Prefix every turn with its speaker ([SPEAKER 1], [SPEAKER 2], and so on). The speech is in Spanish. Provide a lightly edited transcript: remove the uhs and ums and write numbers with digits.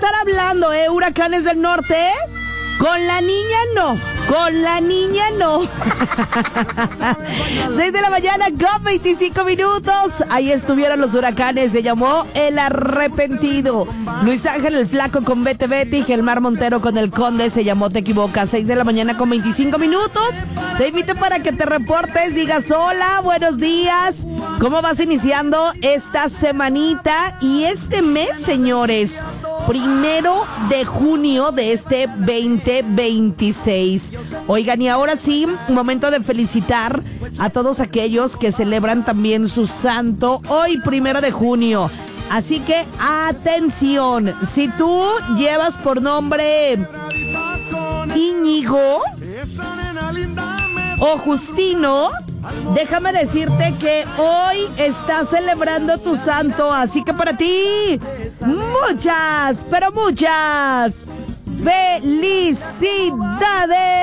[SPEAKER 1] estar hablando, huracanes del norte. Con la niña no. 6 de la mañana con 25 minutos. Ahí estuvieron los huracanes. Se llamó El Arrepentido. Luis Ángel el Flaco con Vete Vete y Gelmar Montero con El Conde se llamó Te Equivocas. 6 de la mañana con 25 minutos. Te invito para que te reportes, digas hola, buenos días. ¿Cómo vas iniciando esta semanita y este mes, señores? 1 de junio de este 2026. Oigan, y ahora sí, momento de felicitar a todos aquellos que celebran también su santo hoy, 1 de junio. Así que, atención, si tú llevas por nombre Íñigo o Justino, déjame decirte que hoy estás celebrando tu santo, así que para ti, muchas, pero muchas felicidades.